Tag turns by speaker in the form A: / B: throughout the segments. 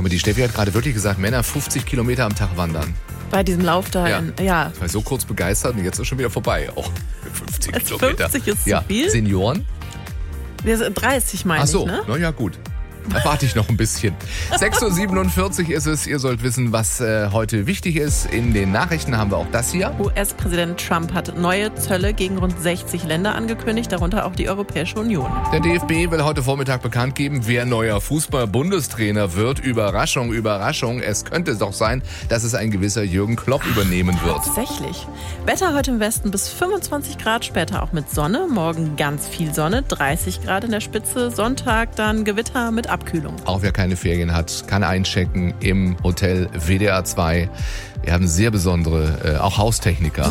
A: Aber die Steffi hat gerade wirklich gesagt, Männer 50 Kilometer am Tag wandern.
B: Bei diesem Lauf da.
A: Ja.
B: Ja.
A: Ich war so kurz begeistert und jetzt ist schon wieder vorbei. Auch 50 Kilometer.
B: 50 ist
A: ja.
B: zu viel?
A: Senioren?
B: Wir sind 30, meine
A: Ach so,
B: ich, ne?
A: na ja, gut. Da warte ich noch ein bisschen. 6.47 Uhr ist es. Ihr sollt wissen, was heute wichtig ist. In den Nachrichten haben wir auch das hier.
B: US-Präsident Trump hat neue Zölle gegen rund 60 Länder angekündigt, darunter auch die Europäische Union.
A: Der DFB will heute Vormittag bekannt geben, wer neuer Fußball-Bundestrainer wird. Überraschung, Überraschung. Es könnte doch sein, dass es ein gewisser Jürgen Klopp übernehmen wird.
B: Tatsächlich. Wetter heute im Westen bis 25 Grad, später auch mit Sonne. Morgen ganz viel Sonne, 30 Grad in der Spitze. Sonntag dann Gewitter mit Abkühlung.
A: Auch wer keine Ferien hat, kann einchecken im Hotel WDR 2. Wir haben sehr besondere, auch Haustechniker.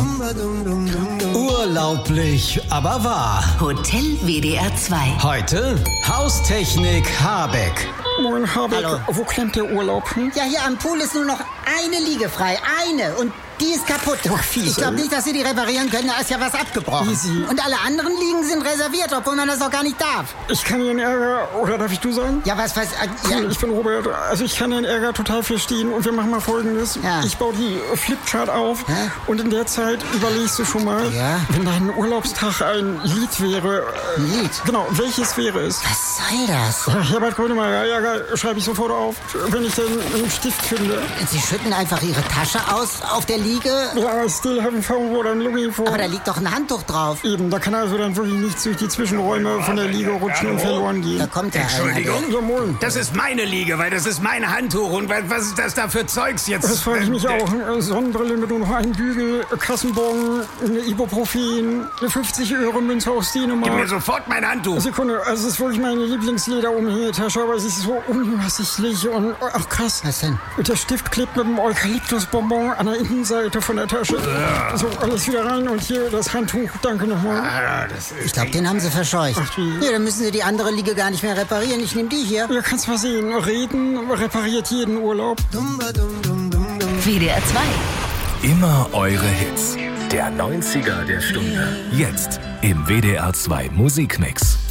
C: Urlaublich, aber wahr.
D: Hotel WDR 2.
C: Heute Haustechnik Habeck.
E: Moin, Habeck.
F: Hallo.
E: Wo klemmt der Urlaub?
F: Ja, hier am Pool ist nur noch eine Liege frei. Eine. Und die ist kaputt.
E: Oh, fies,
F: Ich glaube
E: ey.
F: nicht, dass Sie die reparieren können. Da ist ja was abgebrochen.
E: Easy.
F: Und alle anderen Liegen sind reserviert, obwohl man das auch gar nicht darf.
E: Ich kann Ihren Ärger, oder darf ich du sagen?
F: Ja, was weiß
E: Ja,
F: ja.
E: ich bin Robert. Also ich kann den Ärger total verstehen und wir machen mal Folgendes.
F: Ja.
E: Ich baue die Flipchart auf
F: Hä?
E: und in der Zeit überlegst du schon mal,
F: Ja.
E: wenn dein Urlaubstag ein Lied wäre.
F: Ein Lied?
E: Genau, welches wäre es?
F: Was soll das?
E: Herbert Grönemeyer, ja, geil, schreibe ich sofort auf, wenn ich den einen Stift finde.
F: Sie schütten einfach Ihre Tasche aus auf der Liege.
E: Ja, still haven't found what I'm looking for.
F: Aber da liegt doch ein Handtuch drauf.
E: Eben, da kann also dann wirklich nichts durch die Zwischenräume von der Liege rutschen und verloren
F: Da
E: gehen.
F: kommt ja
G: Entschuldigung.
F: einer.
E: Ja, moin.
G: Das ist meine Liege, weil das ist mein Handtuch. Und was ist das da für Zeugs jetzt?
E: Das frage ich mich auch. Sonnenbrille mit nur noch einem Bügel, Kassenbon, eine Ibuprofen, eine 50-Euro-Münze aus
G: Gib mir
E: Dänemark.
G: sofort mein Handtuch.
E: Sekunde, also es ist wirklich meine Lieblingslederumhängetasche, aber es ist so unübersichtlich und ach krass.
F: Was denn?
E: Der Stift klebt mit dem Eukalyptusbonbon an der Innenseite von der Tasche. So, alles wieder rein und hier das Handtuch. Danke nochmal.
G: Ah, das ist
F: Ich glaube, den haben Sie verscheucht.
E: Ach, wie?
F: Ja, dann müssen Sie die andere Liege gar nicht mehr reparieren. Ich nehme die hier.
E: Ja, kannst mal sehen. Reden repariert jeden Urlaub.
D: WDR 2.
H: Immer eure Hits. Der 90er der Stunde. Jetzt im WDR 2 Musikmix.